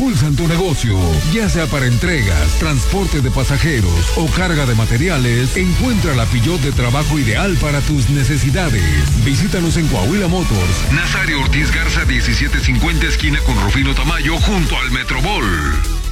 impulsan tu negocio. Ya sea para entregas, transporte de pasajeros o carga de materiales, encuentra la Peugeot de trabajo ideal para tus necesidades. Visítanos en Coahuila Motors, Nazario Ortiz Garza 1750, esquina con Rufino Tamayo, junto al Metrobol.